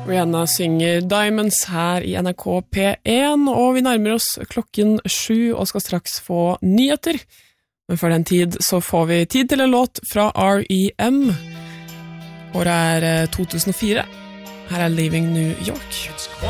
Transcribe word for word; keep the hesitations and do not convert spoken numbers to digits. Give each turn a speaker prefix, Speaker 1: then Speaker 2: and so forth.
Speaker 1: Rihanna synger Diamonds her i N R K P en, og vi nærmer oss klokken sju og skal straks få nyheter. Men før den tid så får vi tid til en låt fra R E M. Året er to tusen og fire. Her er Leaving New York.